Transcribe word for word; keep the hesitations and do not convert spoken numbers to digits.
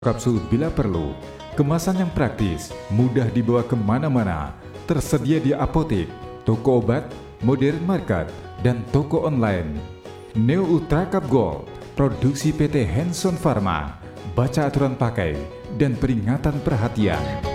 Kapsul bila perlu, kemasan yang praktis, mudah dibawa kemana-mana, tersedia di apotek, toko obat, modern market, dan toko online. Neo Ultra Cup Gold, produksi P T Hanson Pharma, baca aturan pakai dan peringatan perhatian.